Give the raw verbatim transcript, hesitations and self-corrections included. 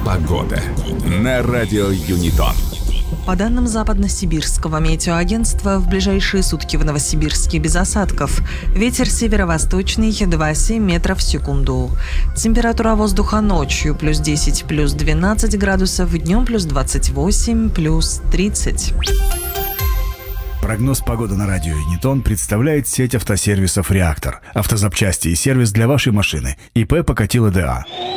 Погода на радио Юнитон. По данным Западно-Сибирского метеоагентства, в ближайшие сутки в Новосибирске без осадков. Ветер северо-восточный два целых семь метров в секунду. Температура воздуха ночью плюс десять, плюс двенадцать градусов, днем плюс двадцать восемь, плюс тридцать. Прогноз погоды на радио Юнитон представляет сеть автосервисов «Реактор». Автозапчасти и сервис для вашей машины. ИП Покатило ДА.